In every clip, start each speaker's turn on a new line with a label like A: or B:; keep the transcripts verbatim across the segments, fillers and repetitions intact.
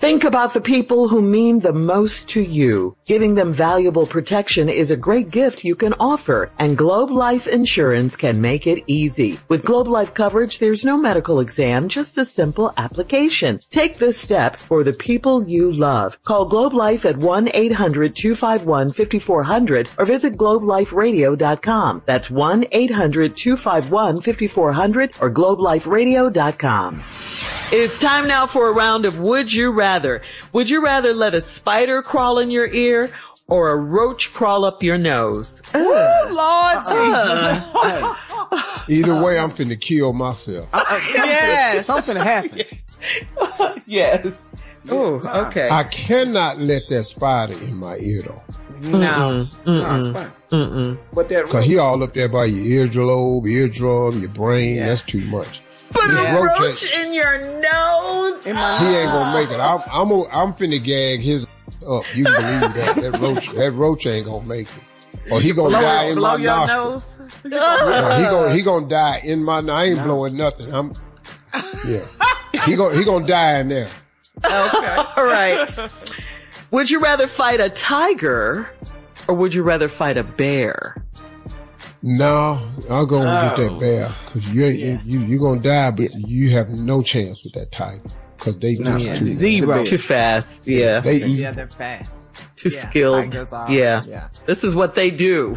A: Think about the people who mean the most to you. Giving them valuable protection is a great gift you can offer, and Globe Life Insurance can make it easy. With Globe Life coverage, there's no medical exam, just a simple application. Take this step for the people you love. Call Globe Life at one eight hundred two five one five four zero zero or visit globe life radio dot com. That's one eight hundred two five one five four zero zero or globe life radio dot com. It's time now for a round of Would You Rather. Would you rather let a spider crawl in your ear or a roach crawl up your nose?
B: Ooh, Lord Jesus.
C: Uh, Either way, I'm finna kill myself.
B: Uh, uh, something, yes. something happen.
A: Yes. Oh, okay.
C: I cannot let that spider in my ear, though.
B: No. No, it's fine.
A: Mm-mm.
B: But that
C: Cause he all up there by your eardrobe, eardrum, your brain. Yeah. That's too much.
A: But yeah. a roach, roach in your nose?
B: In my
C: he ain't gonna make it. I'm, I'm, a, I'm finna gag his up. You can believe that. That roach, that roach ain't gonna make it. Or he gonna
B: blow,
C: die in
B: blow
C: my
B: your
C: nostril.
B: Nose?
C: No, he gonna, he gonna die in my, I ain't no. blowing nothing. I'm, yeah. He gonna, he gonna die in there.
A: Okay. All right. Would you rather fight a tiger or would you rather fight a bear?
C: No, I'll go and oh. get that bear because you ain't
A: Yeah.
C: you you gonna die, but you have no chance with that tiger because they
A: No,
C: just
A: yeah.
C: too
A: Zero. Too fast. Yeah,
C: they eat.
B: Yeah, they're fast.
A: Too
B: yeah,
A: skilled.
B: are,
A: yeah.
B: yeah,
A: this is what they do.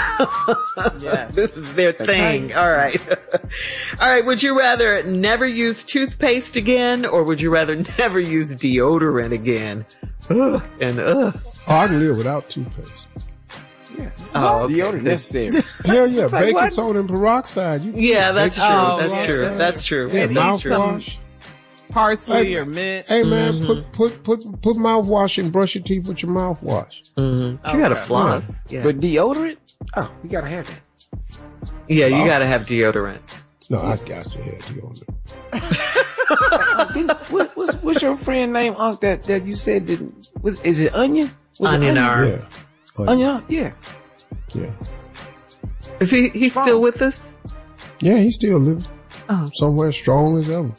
B: Yes,
A: this is their the thing. Tiger. All right, all right. Would you rather never use toothpaste again, or would you rather never use deodorant again? Ugh, and ugh.
C: Oh, I can live without toothpaste.
B: Yeah.
A: Oh, okay.
B: Deodorant necessary.
C: Hell yeah,
B: like
C: baking
B: what?
C: soda and peroxide. You,
A: Yeah, that's true.
B: Oh,
A: that's
B: yeah.
A: true. That's true.
C: Yeah,
A: At least
C: mouthwash.
B: Parsley
C: Hey,
B: or mint.
C: Hey man,
A: Mm-hmm.
C: put put put put mouthwash and brush your teeth with your mouthwash.
A: Mm-hmm. You
B: Oh,
A: gotta
B: right.
A: floss. Yeah,
B: But deodorant? Oh, you gotta have it.
A: yeah you
C: Oh.
A: gotta have deodorant.
C: No, I got to have deodorant.
B: Uh, didn't- what, what's, what's your friend name, Unc, that, that you said didn't, was, is it Onion? Was it
A: Onion R.
C: Yeah. Oh,
B: Onion R? Yeah.
C: yeah.
A: Is he he's still with us?
C: Yeah, he's still living.
A: Oh.
C: Somewhere strong as ever.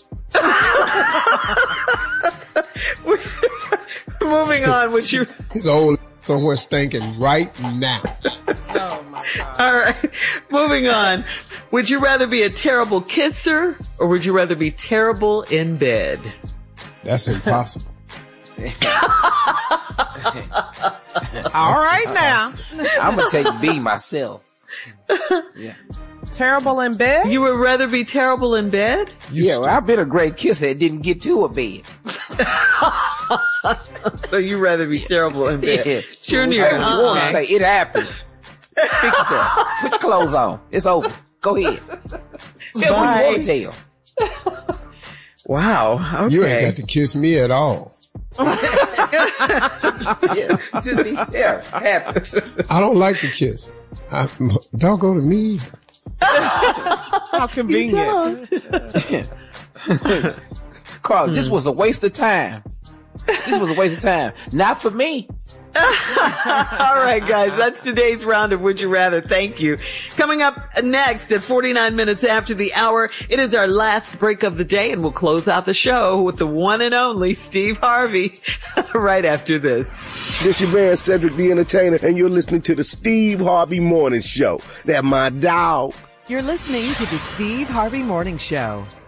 A: Moving on, would you?
C: He's old somewhere stinking right now.
B: Oh my God.
A: All right, moving on. Would you rather be a terrible kisser or would you rather be terrible in bed?
C: That's impossible.
D: All right now.
B: I'm gonna take B myself. Yeah.
D: Terrible in bed?
A: You would rather be terrible in bed?
B: Yeah, well, I've been a great kisser that didn't get to a bed.
A: So you rather be terrible in bed?
B: Yeah.
A: Junior,
B: Say what you want to
A: uh-uh.
B: say. It happened. Fix yourself. Put your clothes on. It's over. Go ahead. Tell
A: Bye.
B: what you want to tell.
A: Wow. Okay.
C: You ain't got to kiss me at all.
B: Yeah, just be, yeah, happy.
C: I don't like to kiss. I, don't go to me.
D: How convenient.
B: Carl, this was a waste of time. This was a waste of time. Not for me.
A: All right, guys, that's today's round of Would You Rather. Thank you. Coming up next at forty-nine minutes after the hour, it is our last break of the day, and we'll close out the show with the one and only Steve Harvey right after this.
E: This your man Cedric the Entertainer, and you're listening to the Steve Harvey Morning Show. That my dog.
F: You're listening to the Steve Harvey Morning Show.